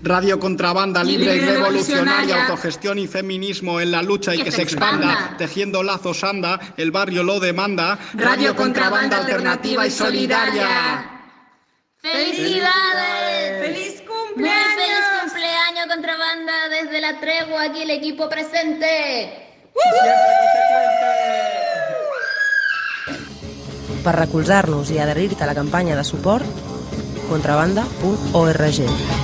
Radio Contrabanda, libre y revolucionaria, autogestión y feminismo en la lucha y que se expanda, tejiendo lazos anda, el barrio lo demanda. Radio Contrabanda, alternativa y solidaria. ¡Felicidades! ¡Feliz cumpleaños! ¡Muy feliz cumpleaños, Contrabanda! Desde la tregua, aquí el equipo presente. Per recolzar-nos i adherir-te a la campanya de suport, contrabanda.org.